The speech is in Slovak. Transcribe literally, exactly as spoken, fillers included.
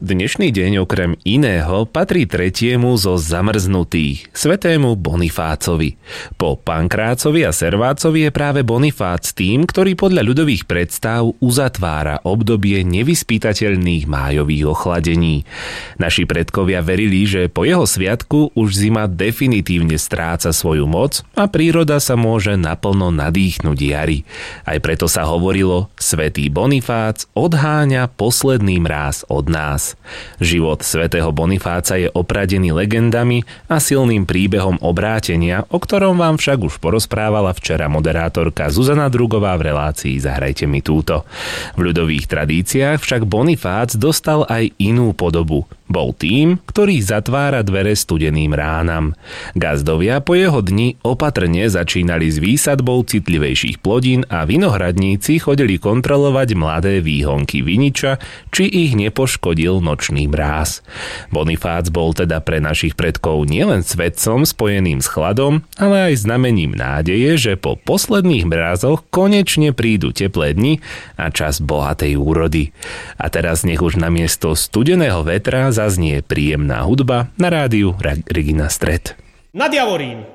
Dnešný deň okrem iného patrí tretiemu zo zamrznutých, svätému Bonifácovi. Po Pankrácovi a Servácovi je práve Bonifác tým, ktorý podľa ľudových predstav uzatvára obdobie nevyspytateľných májových ochladení. Naši predkovia verili, že po jeho sviatku už zima definitívne stráca svoju moc a príroda sa môže naplno nadýchnuť jari. Aj preto sa hovorilo, svätý Bonifác odháňa posledný mráz od nás. Život svätého Bonifáca je opradený legendami a silným príbehom obrátenia, o ktorom vám však už porozprávala včera moderátorka Zuzana Drugová v relácii Zahrajte mi túto. V ľudových tradíciách však Bonifác dostal aj inú podobu. Bol tým, ktorý zatvára dvere studeným ránam. Gazdovia po jeho dni opatrne začínali s výsadbou citlivejších plodín a vinohradníci chodili kontrolovať mladé výhonky viniča, či ich nepoškodil nočný mráz. Bonifác bol teda pre našich predkov nielen svetcom spojeným s chladom, ale aj znamením nádeje, že po posledných mrázoch konečne prídu teplé dni a čas bohatej úrody. A teraz nech už namiesto studeného vetra zaznie príjemná hudba na rádiu Regina Stret. Nad Javorín!